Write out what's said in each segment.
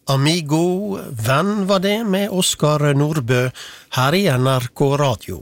Amigo, venn var det med Oskar Nordbø her i NRK Radio.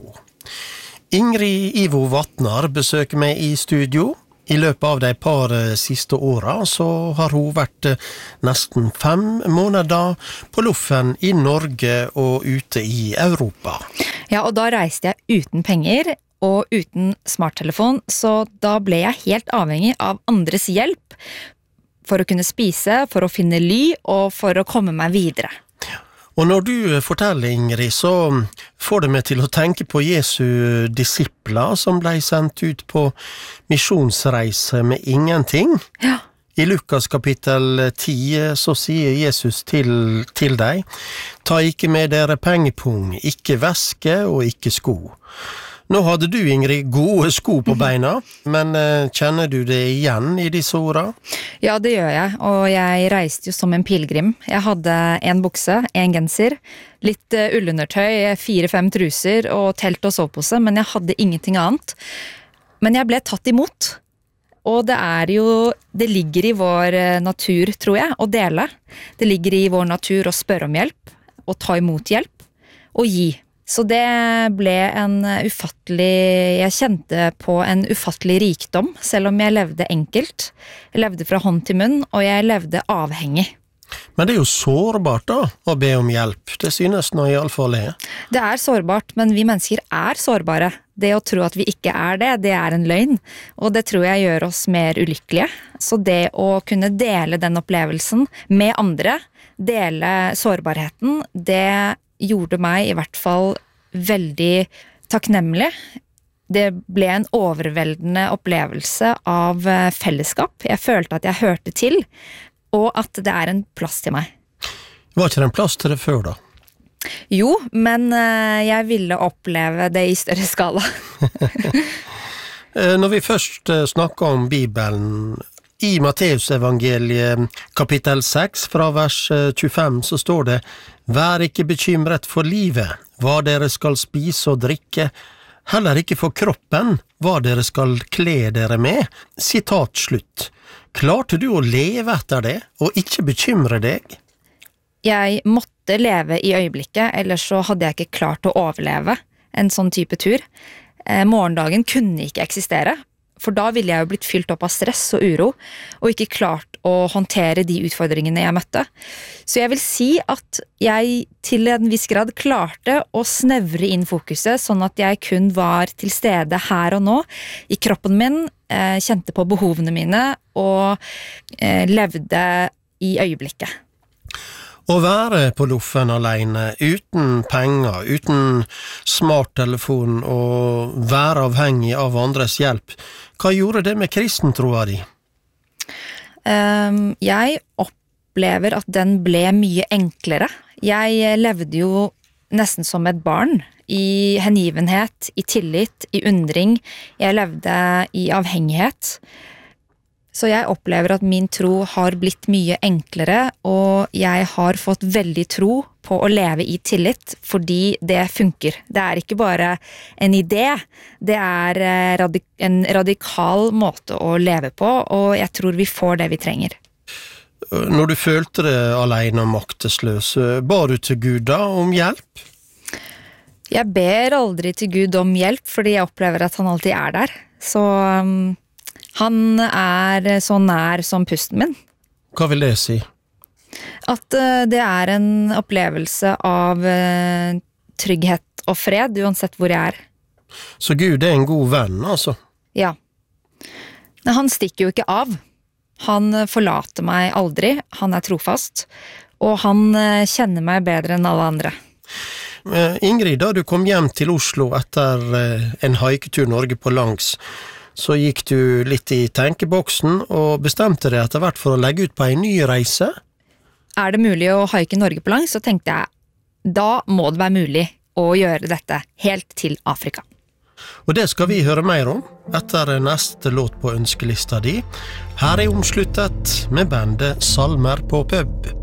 Ingrid Ivo Vatnar besøker meg i studio. I løpet av de par siste åra så har hun vært nesten 5 måneder på luffen i Norge og ute i Europa. Ja, og da reiste jeg uten penger og uten smarttelefon, så da ble jeg helt avhengig av andres hjelp for å kunne spise, for å finne ly og for å komme meg videre. Og når du forteller, Ingrid, så får det meg til å tenke på Jesu disipler som ble sendt ut på misjonsreise med ingenting. Ja. I Lukas kapittel 10 så sier Jesus til deg, ta ikke med dere pengepung, ikke veske og ikke sko. Nå hadde du, Ingrid, gode sko på beina, men kjenner du det igjen i disse åra? Ja, det gjør jeg, og jeg reiste jo som en pilgrim. Jeg hadde en bukse, en genser, litt ullundertøy, 4-5 truser og telt og sovepose, men jeg hadde ingenting annet. Men jeg ble tatt imot, og det ligger i vår natur, tror jeg, å dele. Det ligger i vår natur å spørre om hjelp, å ta imot hjelp, og gi. Så det ble jeg kjente på en ufattelig rikdom, selv om jeg levde enkelt. Jeg levde fra hånd til munn, og jeg levde avhengig. Men det er jo sårbart da, å be om hjelp. Det synes nå i alle fall er. Det er sårbart, men vi mennesker er sårbare. Det å tro at vi ikke er det er en løgn, og det tror jeg gjør oss mer ulykkelige. Så det å kunne dele den opplevelsen med andre, dele sårbarheten, det gjorde meg i hvert fall veldig takknemlig. Det ble en overveldende opplevelse av fellesskap. Jeg følte at jeg hørte til, og at det er en plass til meg. Var ikke det en plass til det før da? Jo, men jeg ville oppleve det i større skala. Når vi først snakker om Bibelen, i Matteusevangeliet kapittel 6 fra vers 25 så står det «Vær ikke bekymret for livet, hva dere skal spise og drikke, heller ikke for kroppen, hva dere skal kle dere med». Sitat slutt. Klarte du å leve etter det, og ikke bekymre deg? Jeg måtte leve i øyeblikket, ellers så hadde jeg ikke klart å overleve en sånn type tur. Morgendagen kunne ikke eksistere, for da ville jeg jo blitt fylt opp av stress og uro, og ikke klart å håndtere de utfordringene jeg møtte. Så jeg vil si at jeg til en viss grad klarte å snevre inn fokuset, sånn at jeg kun var til stede her og nå, i kroppen min, kjente på behovene mine, og levde i øyeblikket. Å være på luffen alene, uten penger, uten smarttelefon og være avhengig av andres hjelp, hva gjorde det med kristentroa di? Jeg opplever at den ble mye enklere. Jeg levde jo nesten som et barn, i hengivenhet, i tillit, i undring. Jeg levde i avhengighet. Så jeg opplever at min tro har blitt mye enklere, og jeg har fått veldig tro på å leve i tillit, fordi det funker. Det er ikke bare en idé, det er en radikal måte å leve på, og jeg tror vi får det vi trenger. Når du følte det alene og maktesløs, ba du til Gud da om hjelp? Jeg ber aldri til Gud om hjelp, fordi jeg opplever at han alltid er der. Så han er så nær som pusten min. Hva vil det si? At det er en opplevelse av trygghet og fred, uansett hvor jeg er. Så Gud er en god venn, altså? Ja. Men han stikker jo ikke av. Han forlater meg aldri, han er trofast, og han kjenner meg bedre enn alle andre. Ingrid, da du kom hjem til Oslo etter en haiketur Norge på langs, så gikk du litt i tenkeboksen og bestemte deg etter hvert for å legge ut på en ny reise. Er det mulig å haike Norge på langs, så tenkte jeg, da må det være mulig å gjøre dette helt til Afrika. Og det skal vi høre mer om etter neste låt på ønskelista di. Her er omsluttet med bandet Salmer på pub.